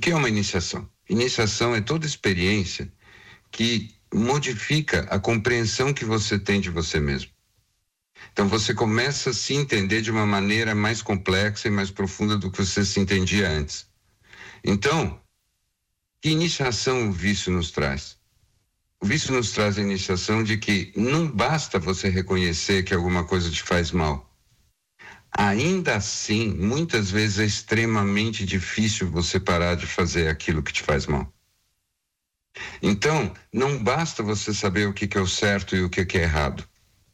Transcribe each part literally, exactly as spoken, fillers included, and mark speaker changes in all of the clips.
Speaker 1: que é uma iniciação? Iniciação é toda experiência que modifica a compreensão que você tem de você mesmo. Então você começa a se entender de uma maneira mais complexa e mais profunda do que você se entendia antes. Então, que iniciação o vício nos traz? O vício nos traz a iniciação de que não basta você reconhecer que alguma coisa te faz mal. Ainda assim, muitas vezes é extremamente difícil você parar de fazer aquilo que te faz mal. Então, não basta você saber o que é o certo e o que é errado.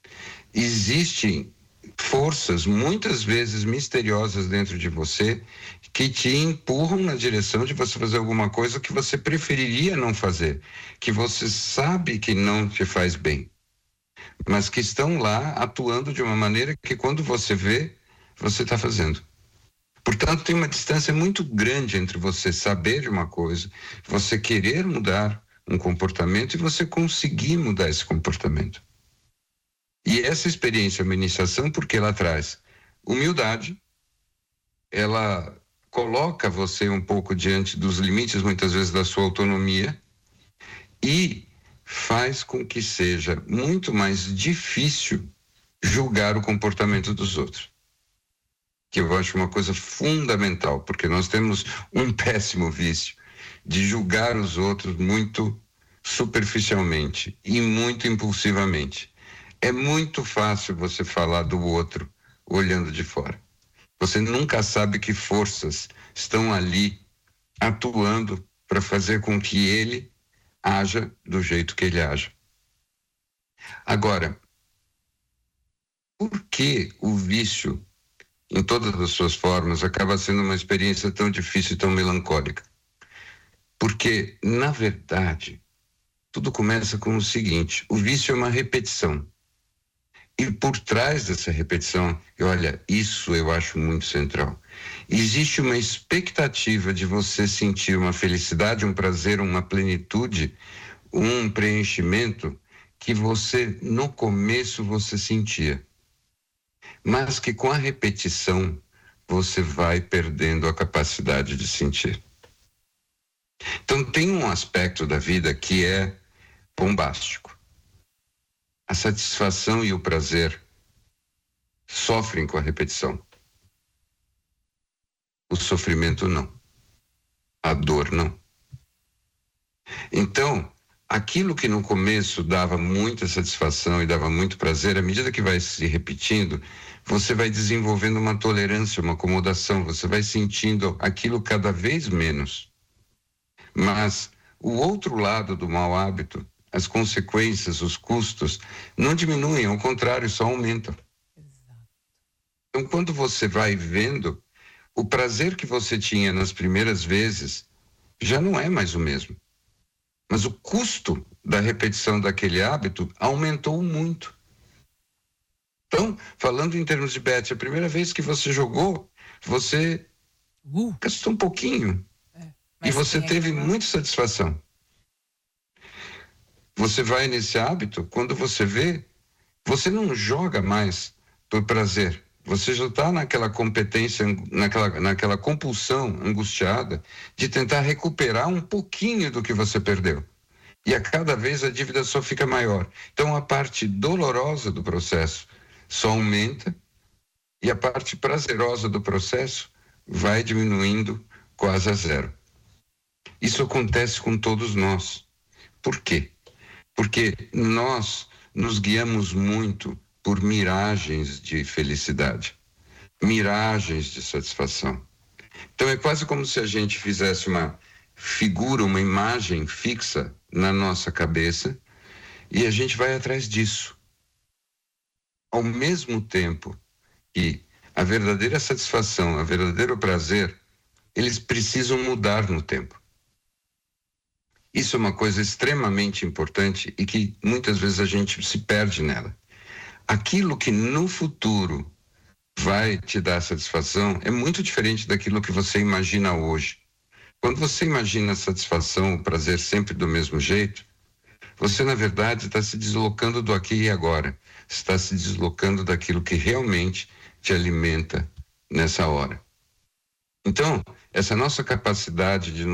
Speaker 1: Existem forças, muitas vezes misteriosas dentro de você, que te empurram na direção de você fazer alguma coisa que você preferiria não fazer, que você sabe que não te faz bem, mas que estão lá atuando de uma maneira que quando você vê, você está fazendo. Portanto, tem uma distância muito grande entre você saber de uma coisa, você querer mudar um comportamento e você conseguir mudar esse comportamento. E essa experiência é uma iniciação porque ela traz humildade, ela coloca você um pouco diante dos limites, muitas vezes, da sua autonomia e faz com que seja muito mais difícil julgar o comportamento dos outros. Que eu acho uma coisa fundamental, porque nós temos um péssimo vício de julgar os outros muito superficialmente e muito impulsivamente. É muito fácil você falar do outro olhando de fora. Você nunca sabe que forças estão ali atuando para fazer com que ele haja do jeito que ele haja. Agora, por que o vício, em todas as suas formas, acaba sendo uma experiência tão difícil e tão melancólica? Porque, na verdade, tudo começa com o seguinte: o vício é uma repetição. E por trás dessa repetição, e olha, isso eu acho muito central, existe uma expectativa de você sentir uma felicidade, um prazer, uma plenitude, um preenchimento que você, no começo, você sentia. Mas que com a repetição, você vai perdendo a capacidade de sentir. Então tem um aspecto da vida que é bombástico. A satisfação e o prazer sofrem com a repetição. O sofrimento não. A dor não. Então, aquilo que no começo dava muita satisfação e dava muito prazer, à medida que vai se repetindo, você vai desenvolvendo uma tolerância, uma acomodação, você vai sentindo aquilo cada vez menos. Mas o outro lado do mau hábito, as consequências, os custos, não diminuem, ao contrário, só aumentam. Exato. Então, quando você vai vendo, o prazer que você tinha nas primeiras vezes já não é mais o mesmo. Mas o custo da repetição daquele hábito aumentou muito. Então, falando em termos de bet, a primeira vez que você jogou, você uh. gastou um pouquinho. É, e você teve aquela... muita satisfação. Você vai nesse hábito, quando você vê, você não joga mais por prazer. Você já está naquela competência, naquela, naquela compulsão angustiada de tentar recuperar um pouquinho do que você perdeu. E a cada vez a dívida só fica maior. Então a parte dolorosa do processo só aumenta e a parte prazerosa do processo vai diminuindo quase a zero. Isso acontece com todos nós. Por quê? Porque nós nos guiamos muito por miragens de felicidade, miragens de satisfação. Então é quase como se a gente fizesse uma figura, uma imagem fixa na nossa cabeça e a gente vai atrás disso. Ao mesmo tempo que a verdadeira satisfação, a verdadeiro prazer, eles precisam mudar no tempo. Isso é uma coisa extremamente importante e que muitas vezes a gente se perde nela. Aquilo que no futuro vai te dar satisfação é muito diferente daquilo que você imagina hoje. Quando você imagina a satisfação, o prazer sempre do mesmo jeito, você na verdade está se deslocando do aqui e agora. Está se deslocando daquilo que realmente te alimenta nessa hora. Então, essa nossa capacidade de